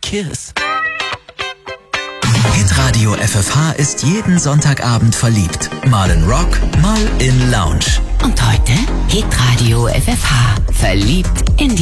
kiss. Hitradio FFH ist jeden Sonntagabend verliebt. Mal in Rock, mal in Lounge. Und heute Hitradio FFH. Verliebt in die